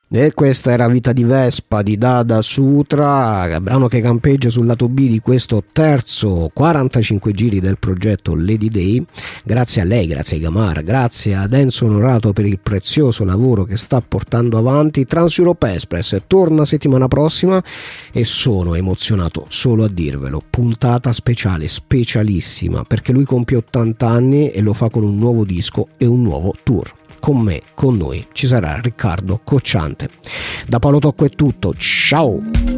E questa era Vita di Vespa di Dada Sutra, brano che campeggia sul lato B di questo terzo 45 giri del progetto Lady Day. Grazie a lei, grazie a Gamar, grazie ad Enzo Onorato per il prezioso lavoro che sta portando avanti. Trans Europe Express torna settimana prossima e sono emozionato solo a dirvelo, puntata speciale, specialissima, perché lui compie 80 anni e lo fa con un nuovo disco e un nuovo tour. Con me, con noi, ci sarà Riccardo Cocciante. Da Paolo Tocco è tutto, ciao!